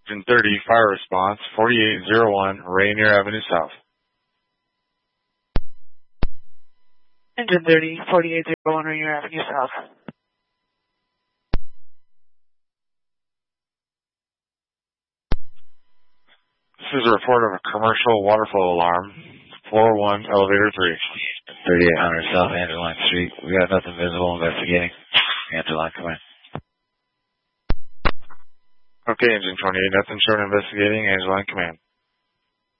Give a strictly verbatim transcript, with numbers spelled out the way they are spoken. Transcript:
Engine thirty, fire response, forty-eight oh one, Rainier Avenue South. Engine thirty, forty-eight oh one, Rainier Avenue South. This is a report of a commercial water flow alarm, floor one, elevator three. thirty-eight hundred South Angeline Street. We got nothing visible, investigating. Angeline, come in. Okay, Engine twenty-eight, nothing showing, investigating. Angeline, command.